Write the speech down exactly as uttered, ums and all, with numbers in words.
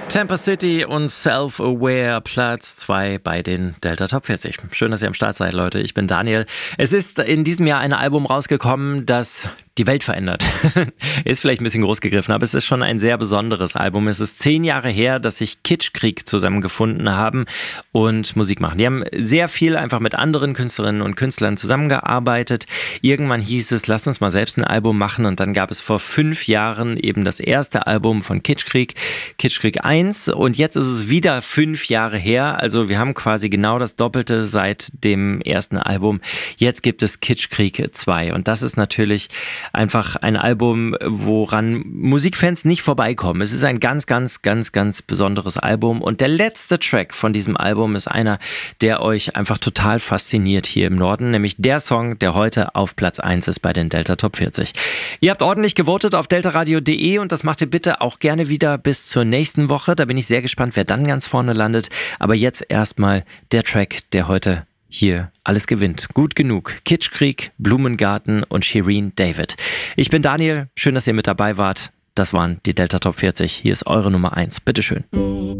Tampa City und Self-Aware, Platz zwei bei den Delta Top vierzig. Schön, dass ihr am Start seid, Leute. Ich bin Daniel. Es ist in diesem Jahr ein Album rausgekommen, das die Welt verändert. Ist vielleicht ein bisschen groß gegriffen, aber es ist schon ein sehr besonderes Album. Es ist zehn Jahre her, dass sich Kitschkrieg zusammengefunden haben und Musik machen. Die haben sehr viel einfach mit anderen Künstlerinnen und Künstlern zusammengearbeitet. Irgendwann hieß es, lasst uns mal selbst ein Album machen, und dann gab es vor fünf Jahren eben das erste Album von Kitschkrieg, Kitschkrieg eins, und jetzt ist es wieder fünf Jahre her. Also wir haben quasi genau das Doppelte seit dem ersten Album. Jetzt gibt es Kitschkrieg zwei, und das ist natürlich einfach ein Album, woran Musikfans nicht vorbeikommen. Es ist ein ganz, ganz, ganz, ganz besonderes Album, und der letzte Track von diesem Album ist einer, der euch einfach total fasziniert hier im Norden, nämlich der Song, der heute auf Platz eins ist bei den Delta Top vierzig. Ihr habt ordentlich gewotet auf deltaradio punkt de, und das macht ihr bitte auch gerne wieder bis zur nächsten Woche. Da bin ich sehr gespannt, wer dann ganz vorne landet. Aber jetzt erstmal der Track, der heute hier alles gewinnt. Gut genug. Kitschkrieg, Blumengarten und Shirin David. Ich bin Daniel. Schön, dass ihr mit dabei wart. Das waren die Delta Top vierzig. Hier ist eure Nummer eins. Bitteschön.